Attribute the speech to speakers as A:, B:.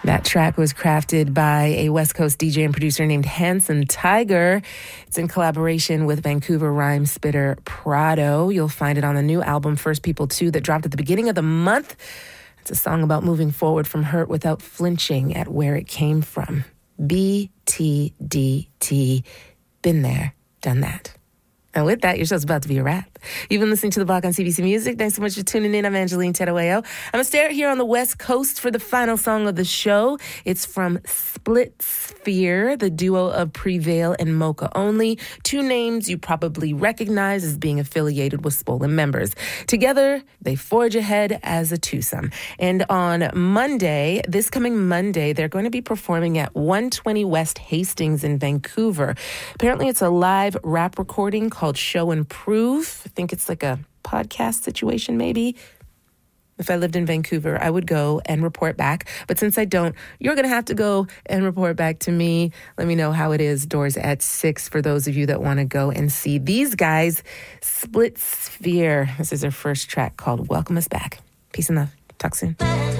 A: That track was crafted by a West Coast DJ and producer named Handsome Tiger. It's in collaboration with Vancouver rhyme spitter Prado. You'll find it on the new album First People 2 that dropped at the beginning of the month. It's a song about moving forward from hurt without flinching at where it came from. BTDT. Been there, done that. And with that, your show's about to be a wrap. You've been listening to The Block on CBC Music. Thanks so much for tuning in. I'm Angeline Terueo. I'm going to stay here on the West Coast for the final song of the show. It's from Split Sphere, the duo of Prevail and Mocha Only, two names you probably recognize as being affiliated with Swollen members. Together, they forge ahead as a twosome. And on Monday, this coming Monday, they're going to be performing at 120 West Hastings in Vancouver. Apparently, it's a live rap recording called Show and Prove. I think it's like a podcast situation, maybe. If I lived in Vancouver, I would go and report back. But since I don't, you're going to have to go and report back to me. Let me know how it is. Doors at 6 for those of you that want to go and see these guys. Split Sphere. This is their first track called Welcome Us Back. Peace and love. Talk soon.